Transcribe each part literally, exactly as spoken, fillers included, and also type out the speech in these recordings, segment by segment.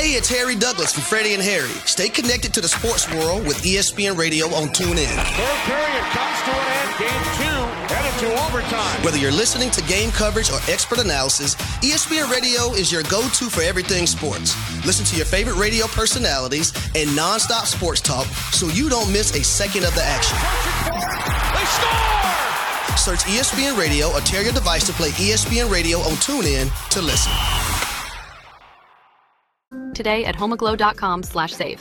Hey, it's Harry Douglas from Freddie and Harry. Stay connected to the sports world with E S P N Radio on TuneIn. Third period comes to an end. Game two headed to overtime. Whether you're listening to game coverage or expert analysis, E S P N Radio is your go-to for everything sports. Listen to your favorite radio personalities and nonstop sports talk so you don't miss a second of the action. They score! Search E S P N Radio or tear your device to play E S P N Radio on TuneIn to listen. Today at homeaglow.com slash save.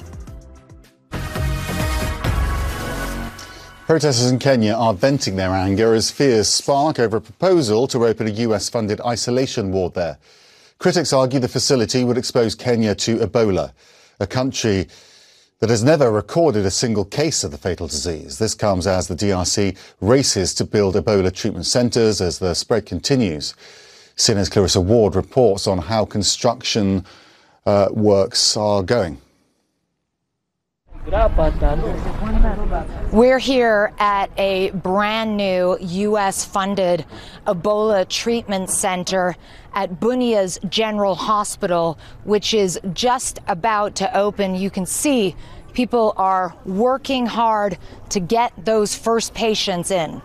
Protesters in Kenya are venting their anger as fears spark over a proposal to open a U S-funded isolation ward there. Critics argue the facility would expose Kenya to Ebola, a country that has never recorded a single case of the fatal disease. This comes as the D R C races to build Ebola treatment centres as the spread continues. C N N's Clarissa Ward reports on how construction uh, works are going. We're here at a brand new U S-funded Ebola treatment center at Bunia's General Hospital, which is just about to open. You can see people are working hard to get those first patients in.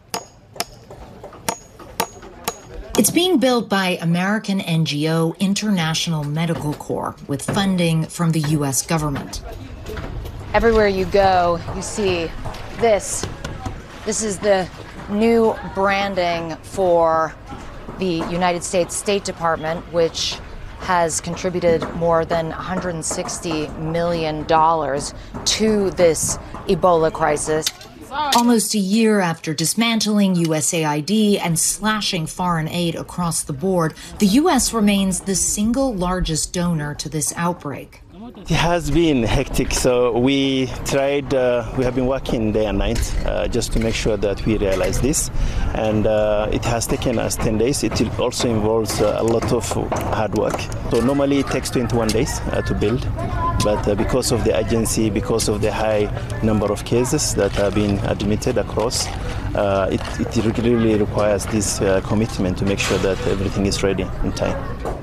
It's being built by American N G O International Medical Corps with funding from the U S government. Everywhere you go, you see this. This is the new branding for the United States State Department, which has contributed more than one hundred sixty million dollars to this Ebola crisis. Almost a year after dismantling U S A I D and slashing foreign aid across the board, the U S remains the single largest donor to this outbreak. It has been hectic, so we tried, uh, we have been working day and night uh, just to make sure that we realize this, and uh, it has taken us ten days. It also involves uh, a lot of hard work. So normally it takes twenty-one days uh, to build, but uh, because of the urgency, because of the high number of cases that have been admitted across, uh, it, it really requires this uh, commitment to make sure that everything is ready in time.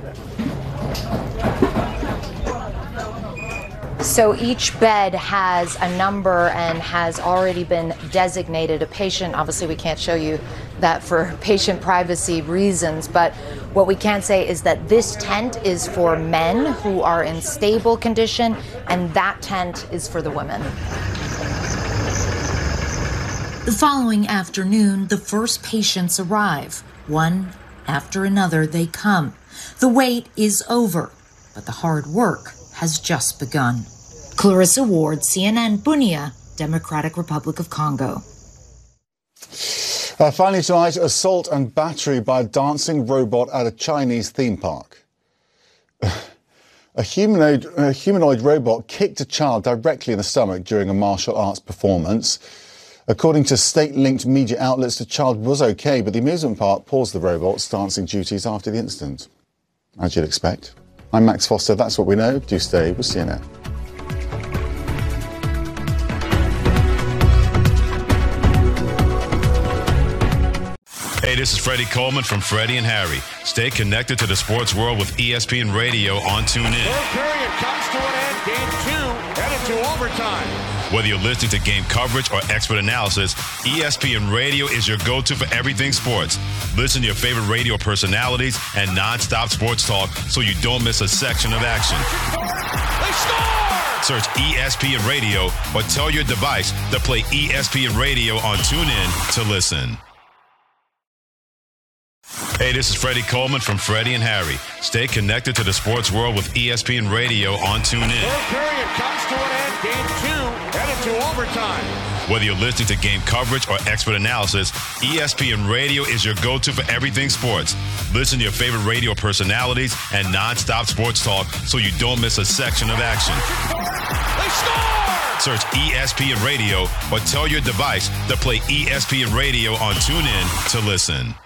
So each bed has a number and has already been designated a patient. Obviously, we can't show you that for patient privacy reasons, but what we can say is that this tent is for men who are in stable condition, and that tent is for the women. The following afternoon, the first patients arrive. One after another, they come. The wait is over, but the hard work has just begun. Clarissa Ward, C N N, Bunia, Democratic Republic of Congo. Uh, finally tonight, assault and battery by a dancing robot at a Chinese theme park. A humanoid, a humanoid robot kicked a child directly in the stomach during a martial arts performance. According to state-linked media outlets, the child was okay, but the amusement park paused the robot's dancing duties after the incident. As you'd expect. I'm Max Foster. That's what we know. Do stay with C N N. Hey, this is Freddie Coleman from Freddie and Harry. Stay connected to the sports world with E S P N Radio on TuneIn. Third period comes to an end. Game two headed to overtime. Whether you're listening to game coverage or expert analysis, E S P N Radio is your go-to for everything sports. Listen to your favorite radio personalities and nonstop sports talk so you don't miss a section of action. They score! Search E S P N Radio or tell your device to play E S P N Radio on TuneIn to listen. Hey, this is Freddie Coleman from Freddie and Harry. Stay connected to the sports world with E S P N Radio on TuneIn. Third period comes to an end. Game two headed to overtime. Whether you're listening to game coverage or expert analysis, E S P N Radio is your go-to for everything sports. Listen to your favorite radio personalities and nonstop sports talk so you don't miss a section of action. They score! Search E S P N Radio or tell your device to play E S P N Radio on TuneIn to listen.